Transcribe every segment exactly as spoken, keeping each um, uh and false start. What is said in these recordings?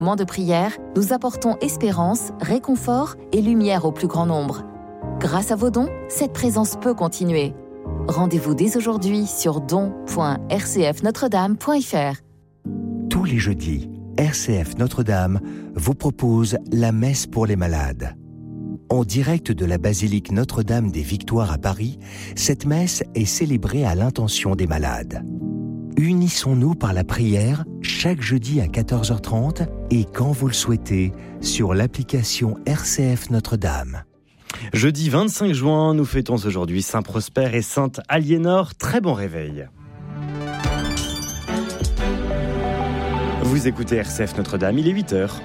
Moment de prière, nous apportons espérance, réconfort et lumière au plus grand nombre. Grâce à vos dons, cette présence peut continuer. Rendez-vous dès aujourd'hui sur don point r c f notre dame point f r. Tous les jeudis, R C F Notre-Dame vous propose la messe pour les malades. En direct de la basilique Notre-Dame des Victoires à Paris, cette messe est célébrée à l'intention des malades. Unissons-nous par la prière chaque jeudi à quatorze heures trente et quand vous le souhaitez sur l'application R C F Notre-Dame. Jeudi vingt-cinq juin, nous fêtons aujourd'hui Saint Prosper et Sainte Aliénor. Très bon réveil. Vous écoutez R C F Notre-Dame, il est huit heures.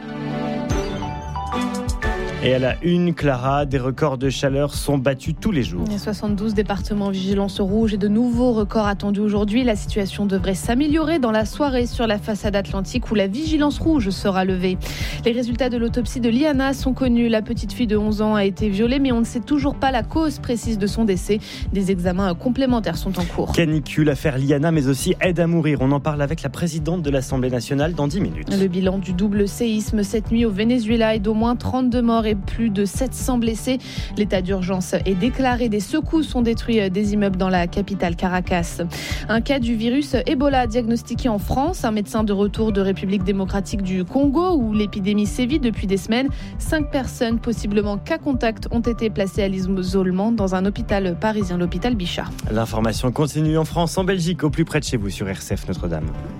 Et à la une, Clara, des records de chaleur sont battus tous les jours. Il y a soixante-douze départements en vigilance rouge et de nouveaux records attendus aujourd'hui. La situation devrait s'améliorer dans la soirée sur la façade atlantique où la vigilance rouge sera levée. Les résultats de l'autopsie de Liana sont connus. La petite fille de onze ans a été violée, mais on ne sait toujours pas la cause précise de son décès. Des examens complémentaires sont en cours. Canicule, affaire Liana, mais aussi aide à mourir. On en parle avec la présidente de l'Assemblée nationale dans dix minutes. Le bilan du double séisme cette nuit au Venezuela est d'au moins trente-deux morts et plus de sept cents blessés. L'état d'urgence est déclaré. Des secousses ont détruit des immeubles dans la capitale Caracas. Un cas du virus Ebola diagnostiqué en France. Un médecin de retour de République démocratique du Congo où l'épidémie sévit depuis des semaines. Cinq personnes, possiblement cas contact, ont été placées à l'isolement dans un hôpital parisien, l'hôpital Bichat. L'information continue en France, en Belgique, au plus près de chez vous sur R C F Notre-Dame.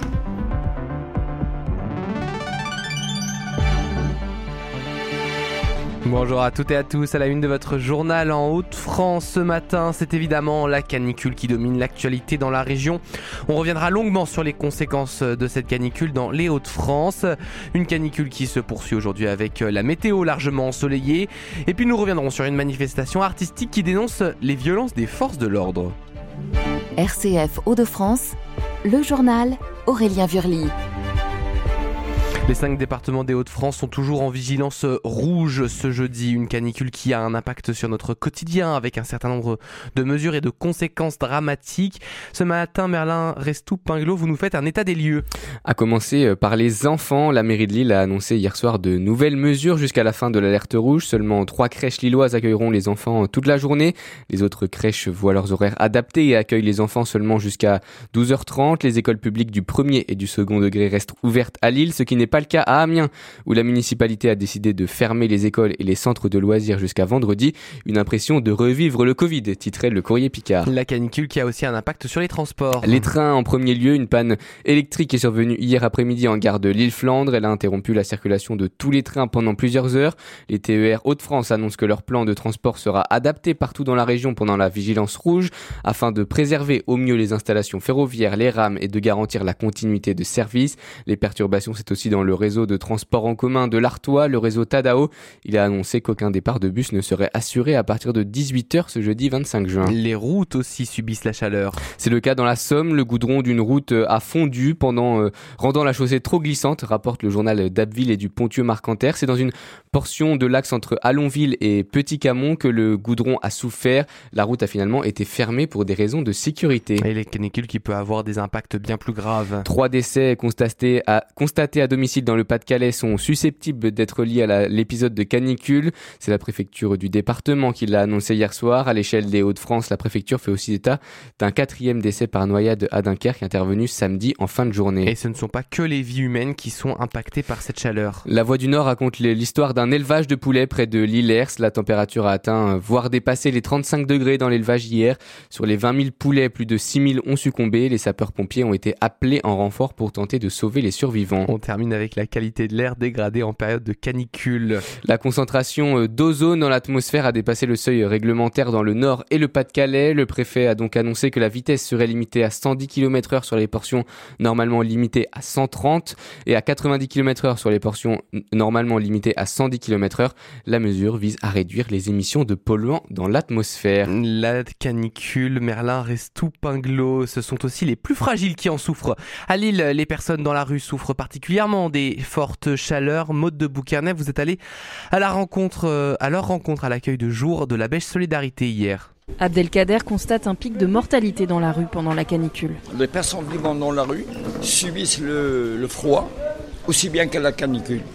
Bonjour à toutes et à tous, à la une de votre journal en Hauts-de-France ce matin, c'est évidemment la canicule qui domine l'actualité dans la région. On reviendra longuement sur les conséquences de cette canicule dans les Hauts-de-France. Une canicule qui se poursuit aujourd'hui avec la météo largement ensoleillée. Et puis nous reviendrons sur une manifestation artistique qui dénonce les violences des forces de l'ordre. R C F Hauts-de-France, le journal Aurélien Vurly. Les cinq départements des Hauts-de-France sont toujours en vigilance rouge ce jeudi. Une canicule qui a un impact sur notre quotidien avec un certain nombre de mesures et de conséquences dramatiques. Ce matin, Merlin Restou-Pinglot, vous nous faites un état des lieux. À commencer par les enfants, la mairie de Lille a annoncé hier soir de nouvelles mesures jusqu'à la fin de l'alerte rouge. Seulement trois crèches lilloises accueilleront les enfants toute la journée. Les autres crèches voient leurs horaires adaptés et accueillent les enfants seulement jusqu'à douze heures trente. Les écoles publiques du premier et du second degré restent ouvertes à Lille, ce qui n'est pas le cas à Amiens, où la municipalité a décidé de fermer les écoles et les centres de loisirs jusqu'à vendredi. Une impression de revivre le Covid, titrait le Courrier Picard. La canicule qui a aussi un impact sur les transports. Les trains en premier lieu, une panne électrique est survenue hier après-midi en gare de Lille-Flandre. Elle a interrompu la circulation de tous les trains pendant plusieurs heures. Les T E R Hauts-de-France annoncent que leur plan de transport sera adapté partout dans la région pendant la vigilance rouge afin de préserver au mieux les installations ferroviaires, les rames et de garantir la continuité de service. Les perturbations, c'est aussi dans le réseau de transport en commun de l'Artois, le réseau Tadao. Il a annoncé qu'aucun départ de bus ne serait assuré à partir de dix-huit heures ce jeudi vingt-cinq juin. Les routes aussi subissent la chaleur. C'est le cas dans la Somme. Le goudron d'une route a fondu pendant euh, rendant la chaussée trop glissante, rapporte le journal d'Abbeville et du Ponthieu-Marcanter. C'est dans une portion de l'axe entre Allonville et Petit-Camon que le goudron a souffert. La route a finalement été fermée pour des raisons de sécurité. Et les canicules qui peuvent avoir des impacts bien plus graves. Trois décès constatés à, constatés à domicile dans le Pas-de-Calais sont susceptibles d'être liés à la, l'épisode de canicule. C'est la préfecture du département qui l'a annoncé hier soir. À l'échelle des Hauts-de-France, la préfecture fait aussi état d'un quatrième décès par noyade à Dunkerque intervenu samedi en fin de journée. Et ce ne sont pas que les vies humaines qui sont impactées par cette chaleur. La Voix du Nord raconte l'histoire d'un élevage de poulets près de Lillers. La température a atteint, voire dépassé les trente-cinq degrés dans l'élevage hier. Sur les vingt mille poulets, plus de six mille ont succombé. Les sapeurs-pompiers ont été appelés en renfort pour tenter de sauver les survivants. On termine avec la qualité de l'air dégradée en période de canicule. La concentration d'ozone dans l'atmosphère a dépassé le seuil réglementaire dans le Nord et le Pas-de-Calais. Le préfet a donc annoncé que la vitesse serait limitée à cent dix kilomètres heure sur les portions normalement limitées à cent trente et à quatre-vingt-dix kilomètres heure sur les portions normalement limitées à cent dix kilomètres heure. La mesure vise à réduire les émissions de polluants dans l'atmosphère. La canicule, Merlin Restou-Pinglot, ce sont aussi les plus fragiles qui en souffrent. À Lille, les personnes dans la rue souffrent particulièrement des fortes chaleurs. Maude de Boucarnet, vous êtes allée à la rencontre, à leur rencontre à l'accueil de jour de la Bêche Solidarité hier. Abdelkader constate un pic de mortalité dans la rue pendant la canicule. Les personnes vivant dans la rue subissent le, le froid aussi bien que la canicule.